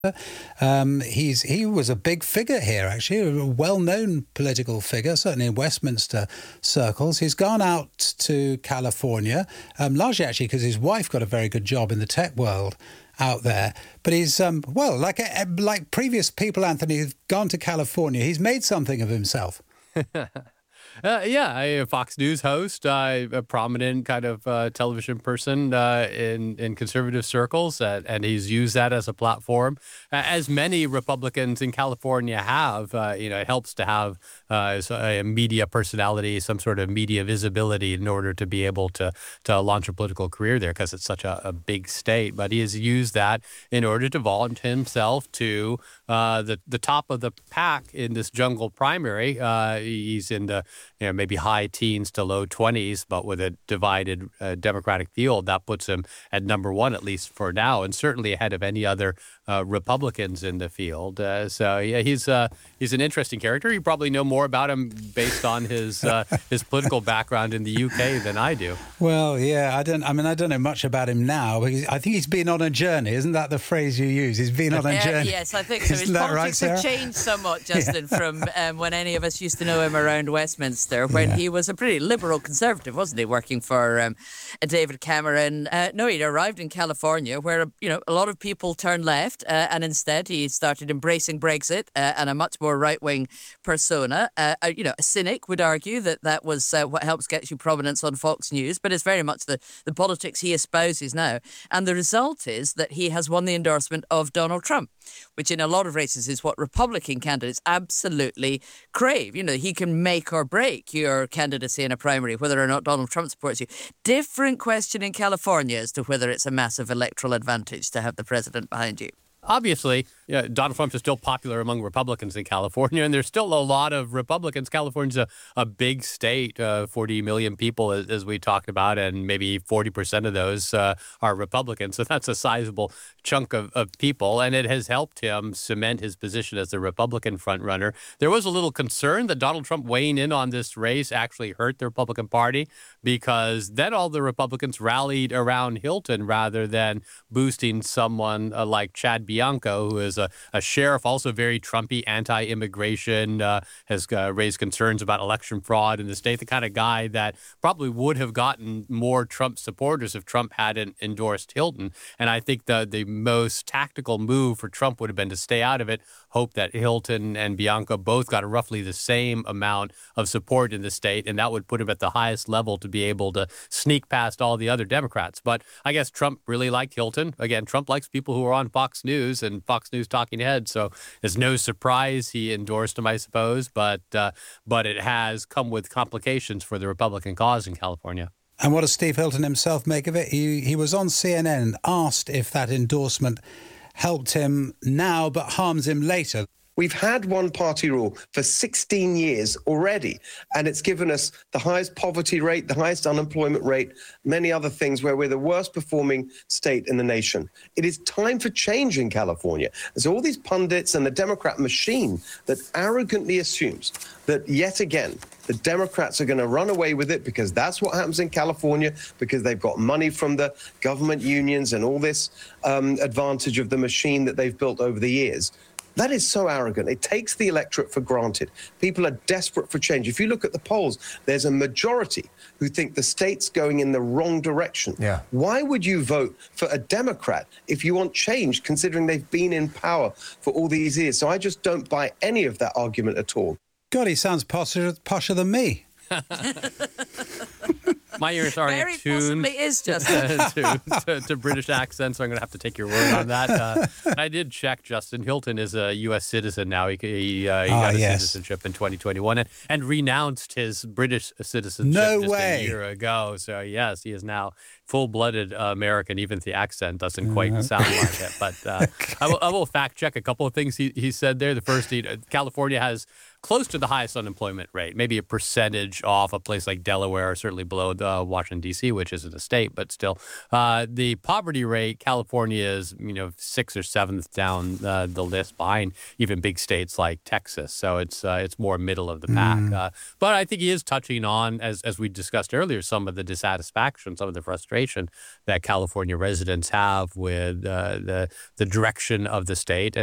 He was a big figure here, actually, a well-known political figure, certainly in Westminster circles. He's gone out to California, largely actually because his wife got a very good job in the tech world out there. But he's, like previous people, Anthony, who've gone to California, he's made something of himself. A Fox News host, a prominent kind of television person in conservative circles, and he's used that as a platform, as many Republicans in California have. It helps to have a media personality, some sort of media visibility in order to be able to launch a political career there because it's such a big state. But he has used that in order to vault himself to the top of the pack in this jungle primary. He's in the maybe high teens to low 20s, but with a divided Democratic field, that puts him at number one, at least for now, and certainly ahead of any other Republicans in the field. He's an interesting character. You probably know more about him based on his political background in the UK than I do. Well, yeah, I don't know much about him now, but I think he's been on a journey. Isn't that the phrase you use? He's been on a journey. Yes, I think so. His Isn't that politics right, have Sarah? changed somewhat, Justin, from when any of us used to know him around Westminster, when he was a pretty liberal conservative, wasn't he, working for David Cameron. No, he'd arrived in California where, a lot of people turned left, and instead he started embracing Brexit and a much more right-wing persona. A cynic would argue that was what helps get you prominence on Fox News, but it's very much the politics he espouses now. And the result is that he has won the endorsement of Donald Trump, which in a lot of races is what Republican candidates absolutely crave. He can make or break your candidacy in a primary, whether or not Donald Trump supports you. Different question in California as to whether it's a massive electoral advantage to have the president behind you. Obviously, Donald Trump is still popular among Republicans in California, and there's still a lot of Republicans. California's a big state, 40 million people, as we talked about, and maybe 40% of those are Republicans. So that's a sizable chunk of people, and it has helped him cement his position as the Republican frontrunner. There was a little concern that Donald Trump weighing in on this race actually hurt the Republican Party, because then all the Republicans rallied around Hilton rather than boosting someone like Chad Bianco, who is a sheriff, also very Trumpy, anti-immigration, has raised concerns about election fraud in the state, the kind of guy that probably would have gotten more Trump supporters if Trump hadn't endorsed Hilton. And I think the most tactical move for Trump would have been to stay out of it, hope that Hilton and Bianco both got roughly the same amount of support in the state, and that would put him at the highest level to be able to sneak past all the other Democrats. But I guess Trump really liked Hilton. Again, Trump likes people who are on Fox News and Fox News talking heads, so it's no surprise he endorsed him, I suppose. But it has come with complications for the Republican cause in California. And what does Steve Hilton himself make of it? He was on CNN and asked if that endorsement helped him now but harms him later. We've had one-party rule for 16 years already, and it's given us the highest poverty rate, the highest unemployment rate, many other things where we're the worst performing state in the nation. It is time for change in California. There's all these pundits and the Democrat machine that arrogantly assumes that yet again the Democrats are going to run away with it because that's what happens in California, because they've got money from the government unions and all this advantage of the machine that they've built over the years. That is so arrogant. It takes the electorate for granted. People are desperate for change. If you look at the polls, there's a majority who think the state's going in the wrong direction. Yeah. Why would you vote for a Democrat if you want change, considering they've been in power for all these years? So I just don't buy any of that argument at all. God, he sounds posher than me. My ears are Very attuned possibly is, Justin. to British accents, so I'm going to have to take your word on that. I did check, Justin. Hilton is a U.S. citizen now. He got his citizenship in 2021 and renounced his British citizenship a year ago. So, yes, he is now full-blooded American, even if the accent doesn't quite sound like it. But I will fact-check a couple of things he said there. The first, California has close to the highest unemployment rate, maybe a percentage off a place like Delaware, or certainly below Washington, D.C., which isn't a state, but still. The poverty rate, California is, 6th or 7th down the list, behind even big states like Texas. So it's more middle of the pack. But I think he is touching on, as we discussed earlier, some of the dissatisfaction, some of the frustration frustration that California residents have with the direction of the state.